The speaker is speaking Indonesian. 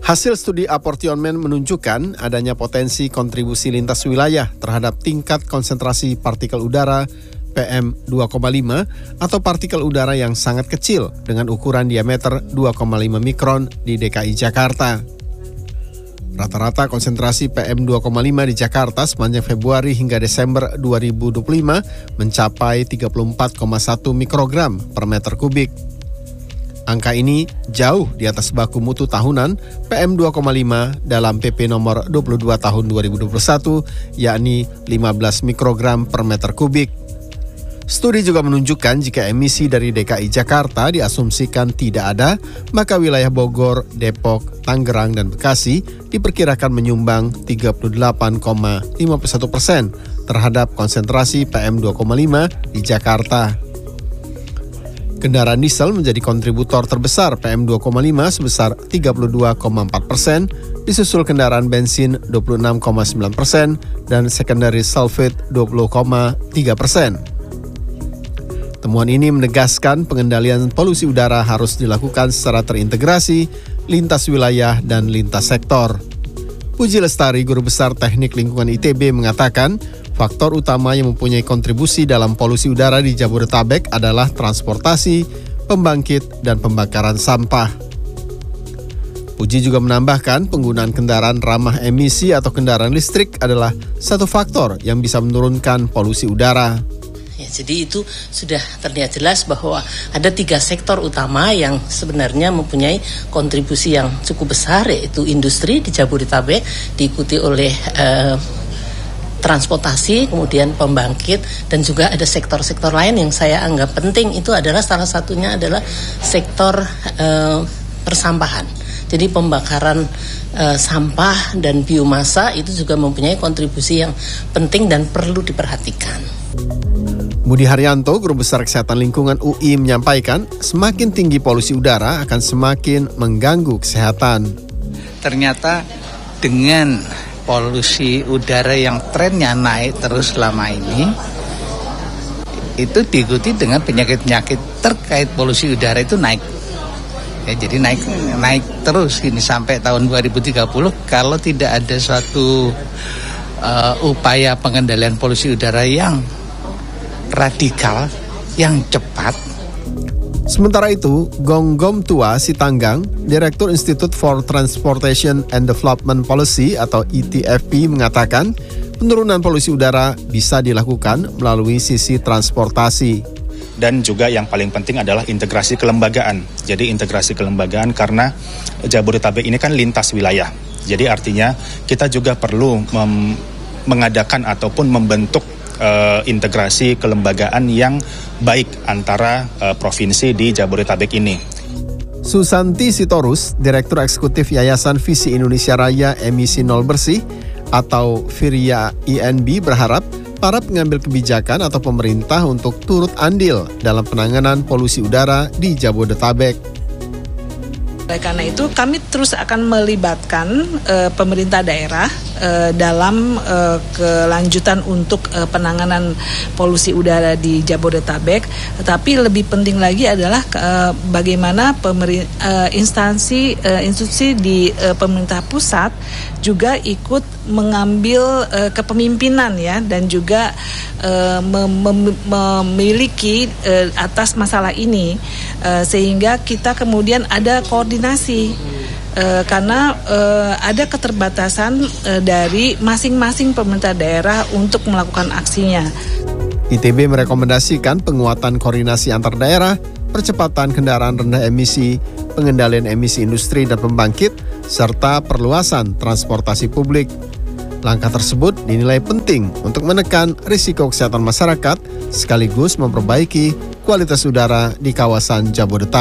Hasil studi apportionment menunjukkan adanya potensi kontribusi lintas wilayah terhadap tingkat konsentrasi partikel udara PM2,5 atau partikel udara yang sangat kecil dengan ukuran diameter 2,5 mikron di DKI Jakarta. Rata-rata konsentrasi PM2,5 di Jakarta sepanjang Februari hingga Desember 2025 mencapai 34,1 mikrogram per meter kubik. Angka ini jauh di atas baku mutu tahunan PM2,5 dalam PP nomor 22 tahun 2021, yakni 15 mikrogram per meter kubik. Studi juga menunjukkan jika emisi dari DKI Jakarta diasumsikan tidak ada, maka wilayah Bogor, Depok, Tangerang, dan Bekasi diperkirakan menyumbang 38,51% terhadap konsentrasi PM2,5 di Jakarta. Kendaraan diesel menjadi kontributor terbesar PM2,5 sebesar 32,4%, disusul kendaraan bensin 26,9% dan secondary sulfate 20,3%. Temuan ini menegaskan pengendalian polusi udara harus dilakukan secara terintegrasi, lintas wilayah dan lintas sektor. Puji Lestari, Guru Besar Teknik Lingkungan ITB, mengatakan faktor utama yang mempunyai kontribusi dalam polusi udara di Jabodetabek adalah transportasi, pembangkit, dan pembakaran sampah. Puji juga menambahkan penggunaan kendaraan ramah emisi atau kendaraan listrik adalah satu faktor yang bisa menurunkan polusi udara. Ya, jadi itu sudah terlihat jelas bahwa ada 3 sektor utama yang sebenarnya mempunyai kontribusi yang cukup besar, yaitu industri di Jabodetabek, diikuti oleh transportasi, kemudian pembangkit, dan juga ada sektor-sektor lain yang saya anggap penting. Itu adalah salah satunya adalah sektor persampahan. Jadi pembakaran sampah dan biomasa itu juga mempunyai kontribusi yang penting dan perlu diperhatikan. Budi Haryanto, Guru Besar Kesehatan Lingkungan UI, menyampaikan semakin tinggi polusi udara akan semakin mengganggu kesehatan. Ternyata dengan polusi udara yang trennya naik terus selama ini, itu diikuti dengan penyakit-penyakit terkait polusi udara itu naik. Ya, jadi naik terus ini sampai tahun 2030 kalau tidak ada suatu upaya pengendalian polusi udara yang radikal, yang cepat. Sementara itu, Gonggom Tua Sitanggang, Direktur Institute for Transportation and Development Policy atau ITFP, mengatakan penurunan polusi udara bisa dilakukan melalui sisi transportasi. Dan juga yang paling penting adalah integrasi kelembagaan. Jadi integrasi kelembagaan karena Jabodetabek ini kan lintas wilayah. Jadi artinya kita juga perlu mengadakan ataupun membentuk integrasi kelembagaan yang baik antara provinsi di Jabodetabek ini. Susanti Sitorus, Direktur Eksekutif Yayasan Visi Indonesia Raya Emisi Nol Bersih atau Virya INB, berharap para pengambil kebijakan atau pemerintah untuk turut andil dalam penanganan polusi udara di Jabodetabek. Karena itu kami terus akan melibatkan pemerintah daerah dalam kelanjutan untuk penanganan polusi udara di Jabodetabek. Tetapi lebih penting lagi adalah bagaimana institusi di pemerintah pusat juga ikut mengambil kepemimpinan ya, dan juga memiliki atas masalah ini sehingga kita kemudian ada koordinasi karena ada keterbatasan dari masing-masing pemerintah daerah untuk melakukan aksinya. ITB merekomendasikan penguatan koordinasi antar daerah, percepatan kendaraan rendah emisi, pengendalian emisi industri dan pembangkit, serta perluasan transportasi publik. Langkah tersebut dinilai penting untuk menekan risiko kesehatan masyarakat sekaligus memperbaiki kualitas udara di kawasan Jabodetabek.